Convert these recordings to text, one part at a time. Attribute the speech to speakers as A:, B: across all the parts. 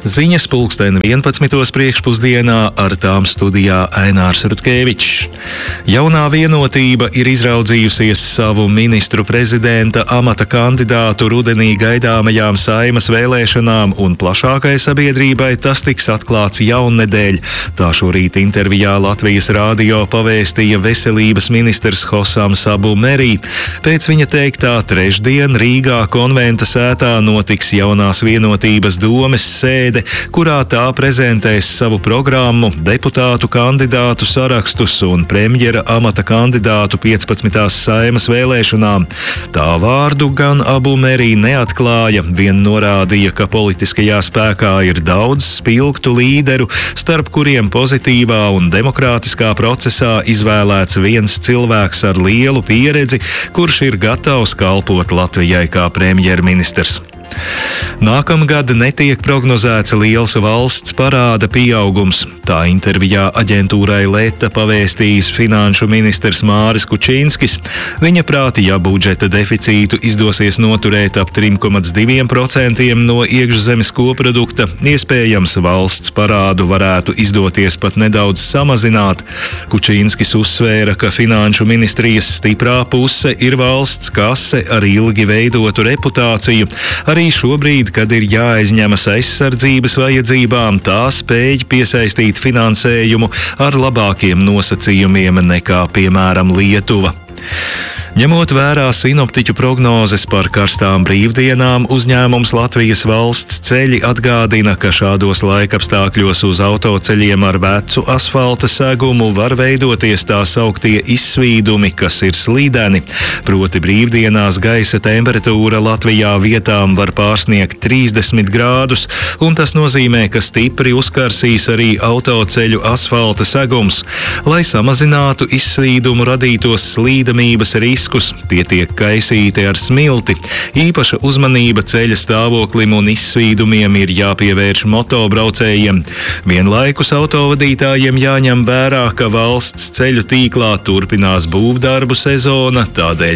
A: Ziņas pulksten 11. priekšpusdienā, ar tām studijā Ainārs Rutkevičs. Jaunā vienotība ir izraudzījusies savu ministru prezidenta amata kandidātu rudenī gaidāmajām Saeimas vēlēšanām, un plašākai sabiedrībai tas tiks atklāts jaunnedēļ. Tā šorīt intervijā Latvijas rādio pavēstīja veselības ministrs Hosams Abu Merī. Pēc viņa teiktā trešdien Rīgā konventa sētā notiks jaunās vienotības domes sēde, kurā tā prezentēs savu programmu, deputātu kandidātu sarakstus un premjera amata kandidātu 15. Saeimas vēlēšanām. Tā vārdu gan Abu Merī neatklāja, vien norādīja, ka politiskajā spēkā ir daudz spilgtu līderu, starp kuriem pozitīvā un demokrātiskā procesā izvēlēts viens cilvēks ar lielu pieredzi, kurš ir gatavs kalpot Latvijai kā premjerministrs. Nākamgad netiek prognozēts liels valsts parāda pieaugums. Tā intervijā aģentūrai Leta pavēstījis finanšu ministrs Māris Kučinskis. Viņa prāti, ja budžeta deficītu izdosies noturēt ap 3,2% no iekšzemes koprodukta, iespējams valsts parādu varētu izdoties pat nedaudz samazināt. Kučinskis uzsvēra, ka finanšu ministrijas stiprā puse ir valsts kase ar ilgi veidotu reputāciju. Arī šobrīd, kad ir jāaizņemas aizsardzības vajadzībām, tā spēj piesaistīt finansējumu ar labākiem nosacījumiem nekā, piemēram, Lietuva. Ņemot vērā sinoptiķu prognozes par karstām brīvdienām, uzņēmums Latvijas Valsts ceļi atgādina, ka šādos laikapstākļos uz autoceļiem ar vecu asfalta segumu var veidoties tā sauktie izsvīdumi, kas ir slīdeni. Proti brīvdienās gaisa temperatūra Latvijā vietām var pārsniegt 30 grādus, un tas nozīmē, ka stipri uzkarsīs arī autoceļu asfalta segums. Lai samazinātu izsvīdumu radītos slīdamības riskus, tie tiek kaisīti ar smilti. Īpaša uzmanība ceļa stāvoklim un izsvīdumiem ir jāpievērš motobraucējiem. Vienlaikus autovadītājiem jāņem vērā, ka valsts ceļu tīklā turpinās būvdarbu sezona, tādēļ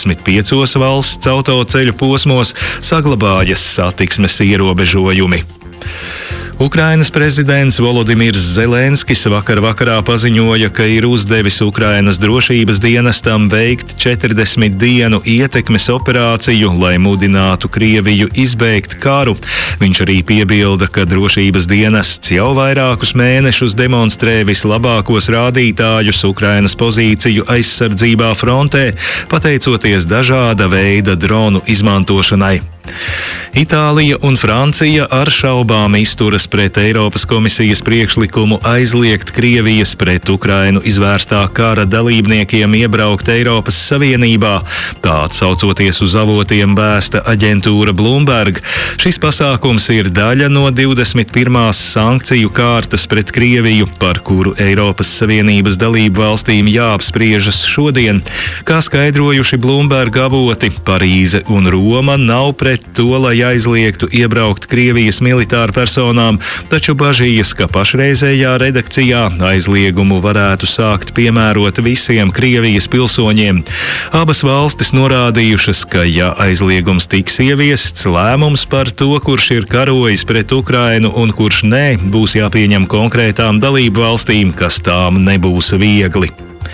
A: 65 valsts autoceļu posmos saglabājas satiksmes ierobežojumi. Ukrainas prezidents Volodimirs Zelenskis vakarā paziņoja, ka ir uzdevis Ukrainas drošības dienestam veikt 40 dienu ietekmes operāciju, lai mudinātu Krieviju izbeigt karu. Viņš arī piebilda, ka drošības dienests jau vairākus mēnešus demonstrē vislabākos rādītājus Ukrainas pozīciju aizsardzībā frontē, pateicoties dažāda veida dronu izmantošanai. Itālija un Francija ar šaubām izturas pret Eiropas komisijas priekšlikumu aizliegt Krievijas pret Ukrainu izvērstā kara dalībniekiem iebraukt Eiropas Savienībā. Tā atsaucoties uz avotiem vēsta aģentūra Bloomberg. Šis pasākums ir daļa no 21. sankciju kārtas pret Krieviju, par kuru Eiropas Savienības dalību valstīm jāapspriežas šodien. Kā skaidrojuši Bloomberg avoti, Parīze un Roma nav pret to, lai aizliegtu iebraukt Krievijas militāru personām, taču bažījas, ka pašreizējā redakcijā aizliegumu varētu sākt piemērot visiem Krievijas pilsoņiem. Abas valstis norādījušas, ka ja aizliegums tiks ieviests, lēmums par to, kurš ir karojis pret Ukrainu un kurš nē, būs jāpieņem konkrētām dalību valstīm, kas tām nebūs viegli.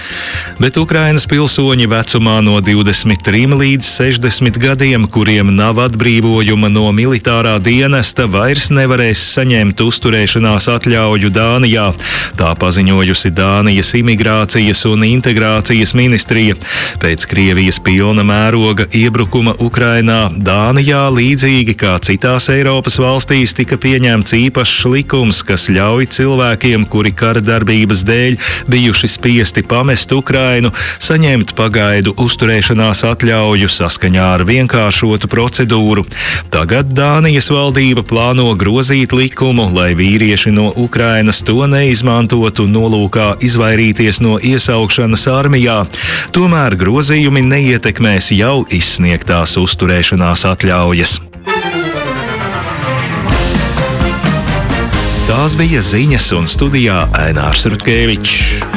A: Bet Ukrainas pilsoņi vecumā no 23 līdz 60 gadiem, kuriem nav atbrīvojuma no militārā dienesta, vairs nevarēs saņemt uzturēšanās atļauju Dānijā. Tā paziņojusi Dānijas imigrācijas un integrācijas ministrija. Pēc Krievijas pilna mēroga iebrukuma Ukrainā Dānijā līdzīgi kā citās Eiropas valstīs tika pieņemts īpašs likums, kas ļauj cilvēkiem, kuri kara darbības dēļ bijuši spiesti pamest Ukrainu, saņemt pagaidu uzturēšanās atļauju saskaņā ar vienkāršotu procedūru. Tagad Dānijas valdība plāno grozīt likumu, lai vīrieši no Ukrainas to neizmantotu nolūkā izvairīties no iesaukšanas armijā. Tomēr grozījumi neietekmēs jau izsniegtās uzturēšanās atļaujas. Tās bija ziņas, un studijā Ainārs Rutkevičs.